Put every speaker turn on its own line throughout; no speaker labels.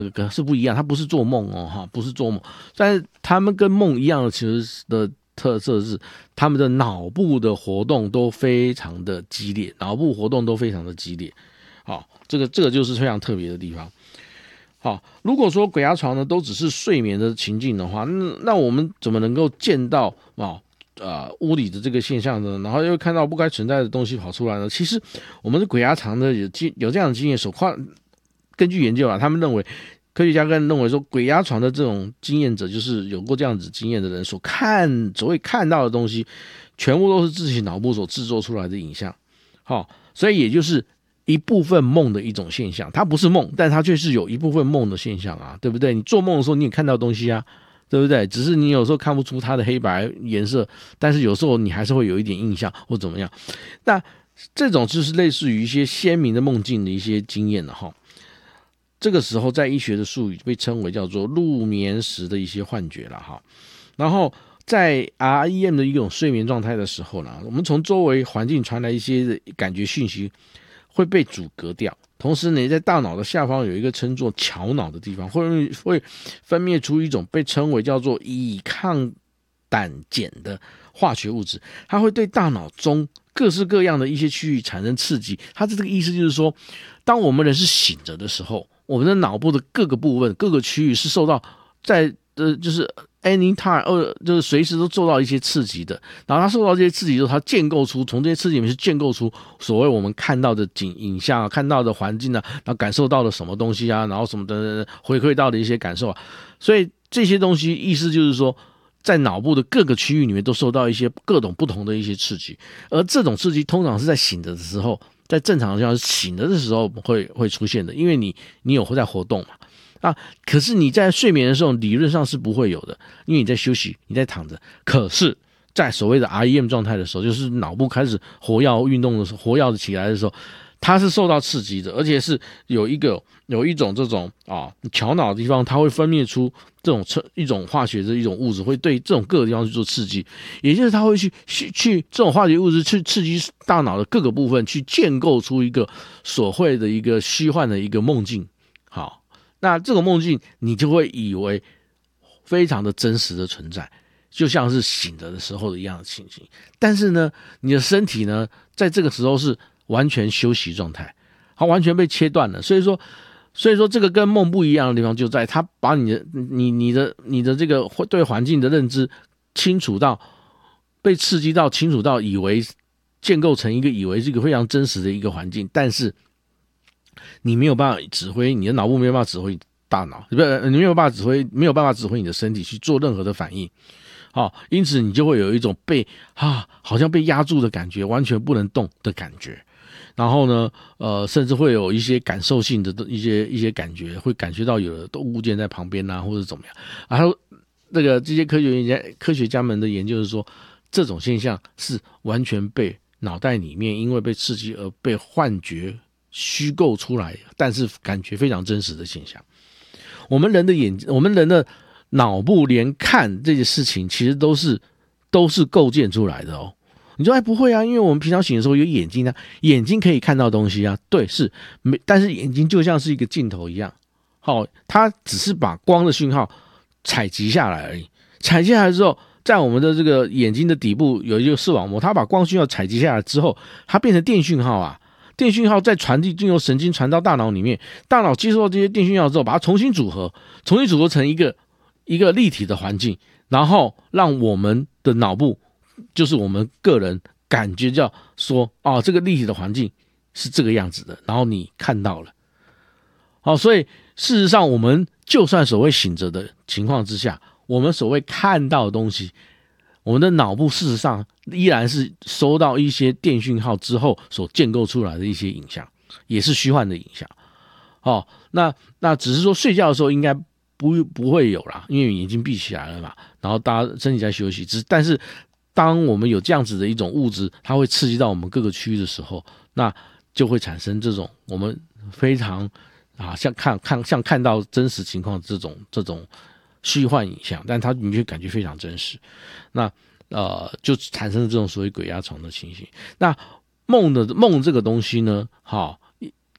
是不一样，它不是做梦哦，不是做梦，但是他们跟梦一样的，其实的特色是他们的脑部的活动都非常的激烈，脑部活动都非常的激烈。好，这个就是非常特别的地方。好，如果说鬼压床呢都只是睡眠的情境的话，那我们怎么能够见到屋里的这个现象呢？然后又看到不该存在的东西跑出来呢？其实我们的鬼压床呢有这样的经验，根据研究他们认为科学家认为说，鬼压床的这种经验者，就是有过这样子经验的人所谓看到的东西，全部都是自己脑部所制作出来的影像。好，所以也就是一部分梦的一种现象，它不是梦，但它却是有一部分梦的现象啊，对不对？你做梦的时候你也看到东西啊，对不对？只是你有时候看不出它的黑白颜色，但是有时候你还是会有一点印象或怎么样。那这种就是类似于一些鲜明的梦境的一些经验了哈。这个时候在医学的术语被称为叫做入眠时的一些幻觉了哈。然后在 REM 的一种睡眠状态的时候呢，我们从周围环境传来一些感觉讯息会被阻隔掉，同时呢，在大脑的下方有一个称作桥脑的地方，会分泌出一种被称为叫做乙抗胆碱的化学物质，它会对大脑中各式各样的一些区域产生刺激。它这个意思就是说，当我们人是醒着的时候，我们的脑部的各个部分、各个区域是受到就是 anytime 就是随时都受到一些刺激的。然后它受到这些刺激之后，它从这些刺激里面是建构出所谓我们看到的影像啊、看到的环境啊，然后感受到的什么东西啊，然后什么的回馈到的一些感受啊。所以这些东西意思就是说，在脑部的各个区域里面都受到一些各种不同的一些刺激，而这种刺激通常是在醒着的时候，在正常的醒着的时候会出现的，因为你有在活动嘛可是你在睡眠的时候理论上是不会有的，因为你在休息，你在躺着。可是在所谓的 REM 状态的时候，就是脑部开始活跃运动的时候，活跃起来的时候，它是受到刺激的，而且是有一种这种桥脑的地方，它会分泌出一种化学的一种物质，会对这种各个地方去做刺激，也就是它会去这种化学物质去刺激大脑的各个部分，去建构出一个所谓的一个虚幻的一个梦境。好，那这个梦境你就会以为非常的真实的存在，就像是醒着的时候的一样的情形。但是呢，你的身体呢，在这个时候是完全休息状态，它完全被切断了。所以说这个跟梦不一样的地方就在它把你的这个对环境的认知清楚到被刺激到清楚到以为建构成一个以为是一个非常真实的一个环境，但是你没有办法指挥你的脑部，没有办法指挥大脑，你没有办法指挥你的身体去做任何的反应。因此你就会有一种好像被压住的感觉，完全不能动的感觉。然后呢，甚至会有一些感受性的一些感觉，会感觉到有的物件在旁边啊，或者怎么样。然后这些科学家们的研究是说，这种现象是完全被脑袋里面因为被刺激而被幻觉虚构出来，但是感觉非常真实的现象。我们人的脑部连看这些事情其实都是构建出来的哦。你说不会啊，因为我们平常醒的时候有眼睛啊，眼睛可以看到东西啊，对，是，但是眼睛就像是一个镜头一样，它只是把光的讯号采集下来而已。采集下来之后，在我们的这个眼睛的底部有一个视网膜，它把光讯号采集下来之后，它变成电讯号啊，电讯号再经由神经传到大脑里面，大脑接收到这些电讯号之后，把它重新组合成一个立体的环境，然后让我们的脑部，就是我们个人感觉叫说这个立体的环境是这个样子的，然后你看到了。所以事实上我们就算所谓醒着的情况之下，我们所谓看到的东西，我们的脑部事实上依然是收到一些电讯号之后所建构出来的一些影像，也是虚幻的影像。那只是说睡觉的时候应该不会有啦，因为眼睛闭起来了嘛，然后大家身体在休息。但是当我们有这样子的一种物质，它会刺激到我们各个区域的时候，那就会产生这种我们非常像看到真实情况这种虚幻影像，但它你就感觉非常真实。那就产生了这种所谓鬼压床的情形。那梦这个东西呢，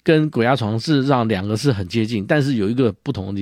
跟鬼压床事实上两个是很接近，但是有一个不同的